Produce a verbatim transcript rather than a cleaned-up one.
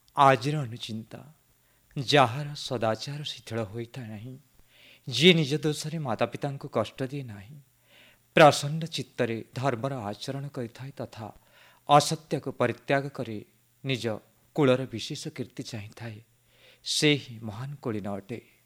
ଆଜିର ଅନୁଚିନ୍ତା ଯାହାର ସଦାଚାର ଶିଥିଳ ହୋଇଥାଏ ନାହିଁ, ଯିଏ ନିଜ ଦୋଷରେ ମାତା ପିତାଙ୍କୁ କଷ୍ଟ ଦିଏ ନାହିଁ, ପ୍ରସନ୍ନ ଚିତ୍ତରେ ଧର୍ମର ଆଚରଣ କରିଥାଏ ତଥା ଅସତ୍ୟକୁ ପରିତ୍ୟାଗ କରି ନିଜ କୁଳର ବିଶେଷ କୀର୍ତ୍ତି ଚାହିଁଥାଏ, ସେ ହିଁ ମହାନ କୁଳୀନ ଅଟେ।